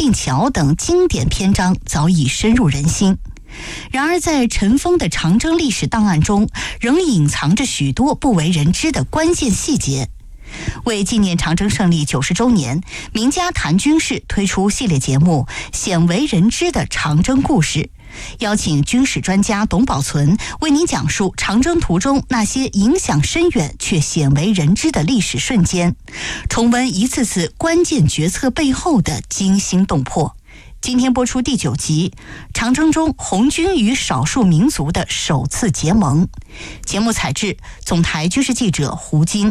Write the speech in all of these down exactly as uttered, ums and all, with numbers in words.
定桥等经典篇章早已深入人心。然而在尘封的长征历史档案中，仍隐藏着许多不为人知的关键细节。为纪念长征胜利九十周年，名家谈军事推出系列节目《鲜为人知的长征故事》，邀请军事专家董宝存为您讲述长征途中那些影响深远却鲜为人知的历史瞬间，重温一次次关键决策背后的惊心动魄。今天播出第九集，长征中红军与少数民族的首次结盟。节目采制总台军事记者胡晶。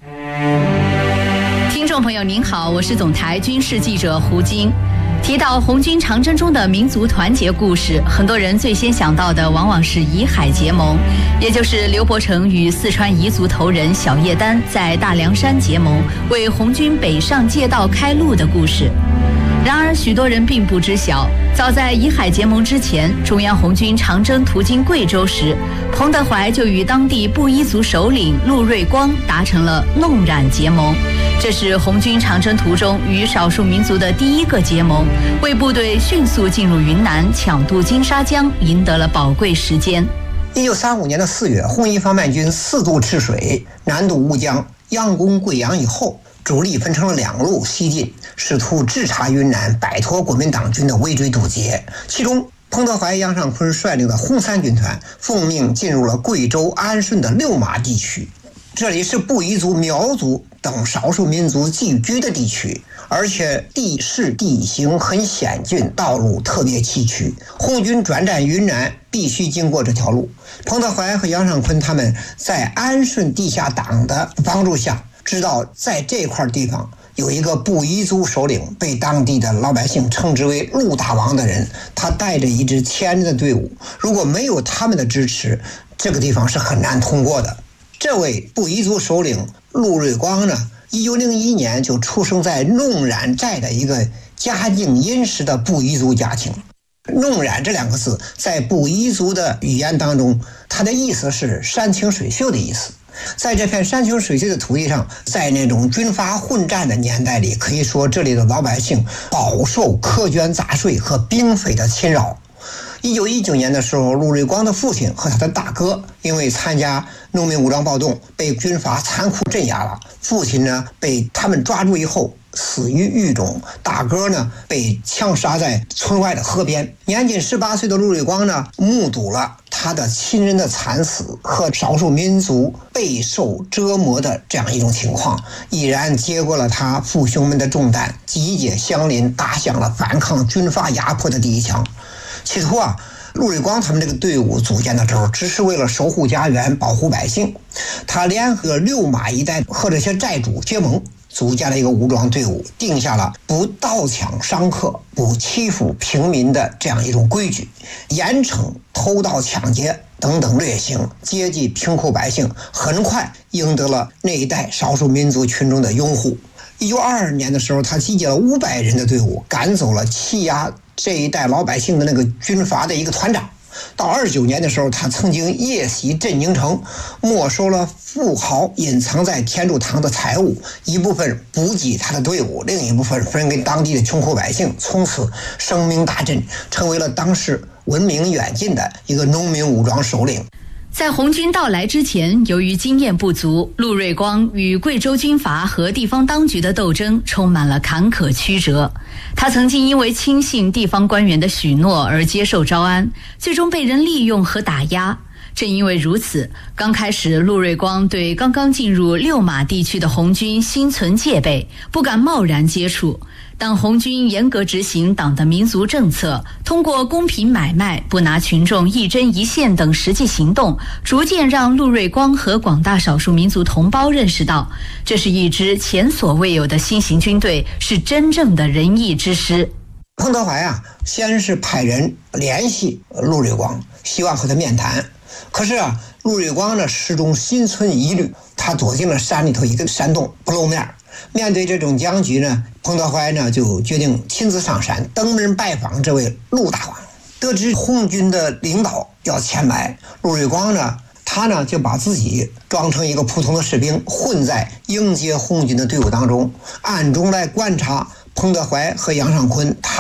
听众朋友您好，我是总台军事记者胡晶。提到红军长征中的民族团结故事，很多人最先想到的往往是乙海结盟，也就是刘伯承与四川彝族头人小叶丹在大凉山结盟，为红军北上借道开路的故事。然而许多人并不知晓，早在乙海结盟之前，中央红军长征途经贵州时，彭德怀就与当地布依族首领陆瑞光达成了弄染结盟。这是红军长征途中与少数民族的第一个结盟，为部队迅速进入云南抢渡金沙江赢得了宝贵时间。 一九三五年的四月，红一方面军四渡赤水，南渡乌江，佯攻贵阳以后，主力分成了两路西进，试图制察云南，摆脱国民党军的围追堵截。其中彭德怀、杨尚昆率领的红三军团奉命进入了贵州安顺的六马地区，这里是布依族、苗族等少数民族聚居的地区，而且地势地形很险峻，道路特别崎岖，红军转战云南必须经过这条路。彭德怀和杨尚昆他们在安顺地下党的帮助下，知道在这块地方有一个布依族首领，被当地的老百姓称之为陆大王的人，他带着一支千人的队伍，如果没有他们的支持，这个地方是很难通过的。这位布依族首领陆瑞光呢，一九零一年就出生在弄染寨的一个家境殷实的布依族家庭。弄染这两个字在布依族的语言当中，它的意思是山清水秀的意思。在这片山清水秀的土地上，在那种军阀混战的年代里，可以说这里的老百姓饱受苛捐杂税和兵匪的侵扰。一九一九年的时候，陆瑞光的父亲和他的大哥因为参加农民武装暴动被军阀残酷镇压了，父亲呢被他们抓住以后死于狱中，大哥呢被枪杀在村外的河边。年仅十八岁的陆瑞光呢，目睹了他的亲人的惨死和少数民族备受折磨的这样一种情况，毅然接过了他父兄们的重担，集结乡邻，打响了反抗军阀压迫的第一枪。起初啊，陆瑞光他们这个队伍组建的时候，只是为了守护家园、保护百姓。他联合六马一带和这些寨主结盟，组建了一个武装队伍，定下了不盗抢商客、不欺负平民的这样一种规矩，严惩偷盗抢劫等等劣行，接济贫苦百姓，很快赢得了那一带少数民族群众的拥护。一九二二年的时候，他集结了五百人的队伍，赶走了欺压这一代老百姓的那个军阀的一个团长。到二九年的时候，他曾经夜袭镇宁城，没收了富豪隐藏在天柱堂的财物，一部分补给他的队伍，另一部分分给当地的穷苦百姓，从此声名大振，成为了当时闻名远近的一个农民武装首领。 在红军到来之前，由于经验不足，陆瑞光与贵州军阀和地方当局的斗争充满了坎坷曲折。他曾经因为轻信地方官员的许诺而接受招安，最终被人利用和打压。正因为如此，刚开始陆瑞光对刚刚进入六马地区的红军心存戒备，不敢贸然接触。当红军严格执行党的民族政策，通过公平买卖、不拿群众一针一线等实际行动，逐渐让陆瑞光和广大少数民族同胞认识到，这是一支前所未有的新型军队，是真正的仁义之师。 彭德怀啊，先是派人联系陆瑞光，希望和他面谈。可是啊，陆瑞光呢始终心存疑虑，他躲进了山里头一个山洞不露面。面对这种僵局呢，彭德怀呢就决定亲自上山登门拜访这位陆大王。得知红军的领导要前来，陆瑞光呢他呢就把自己装成一个普通的士兵，混在迎接红军的队伍当中，暗中来观察彭德怀和杨尚昆他